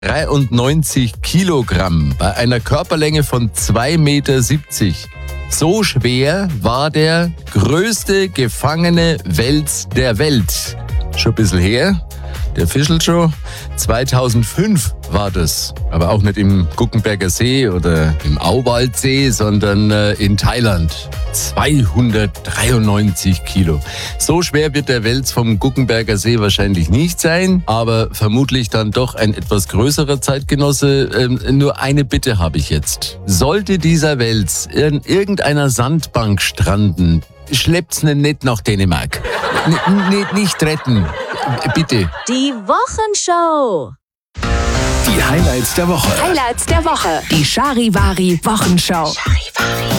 93 Kilogramm bei einer Körperlänge von 2,70 Meter. So schwer war der größte gefangene Wels der Welt. Schon ein bisschen her, der Fischl schon. 2005 war das. Aber auch nicht im Guggenberger See oder im Auwaldsee, sondern in Thailand. 293 Kilo. So schwer wird der Wels vom Guggenberger See wahrscheinlich nicht sein, aber vermutlich dann doch ein etwas größerer Zeitgenosse. Nur eine Bitte habe ich jetzt. Sollte dieser Wels in irgendeiner Sandbank stranden, schleppt's ihn nicht nach Dänemark. Nicht retten. Bitte. Die Wochenshow. Die Highlights der Woche. Die Charivari Wochenschau.